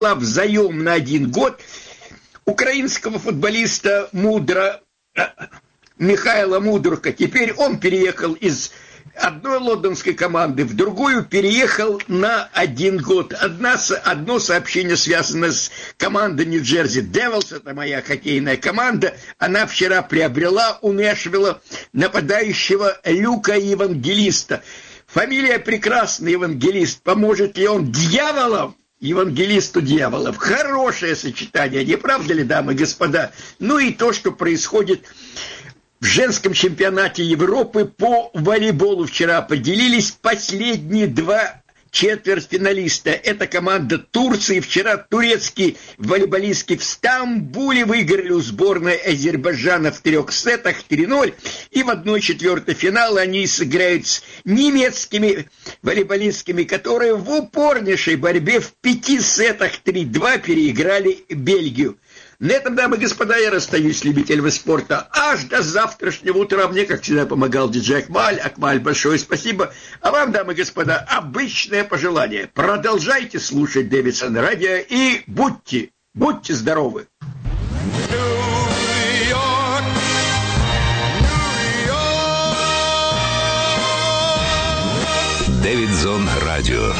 взаим на 1 год украинского футболиста Михаила Мудрука. Теперь он переехал из одной лондонской команды в другую, переехал на 1 год. Одно сообщение связано с командой Нью-Джерси Девилс, это моя хоккейная команда. Она вчера приобрела у Нэшвилла нападающего Люка Евангелиста. Фамилия прекрасная, Евангелист. Поможет ли он дьяволам? Евангелисту дьяволов. Хорошее сочетание, не правда ли, дамы и господа? Ну и то, что происходит в женском чемпионате Европы по волейболу. Вчера определились последние 2 четвертьфиналиста. Это команда Турции. Вчера турецкие волейболистки в Стамбуле выиграли у сборной Азербайджана в 3 сетах 3-0. И в 1/4 финала они сыграют с немецкими волейболистками, которые в упорнейшей борьбе в 5 сетах 3-2 переиграли Бельгию. На этом, дамы и господа, я расстаюсь с любителями спорта. Аж до завтрашнего утра. Мне, как всегда, помогал диджей Акмаль. Акмаль, большое спасибо. А вам, дамы и господа, обычное пожелание. Продолжайте слушать Дэвидсон радио и будьте здоровы. Дэвидсон радио.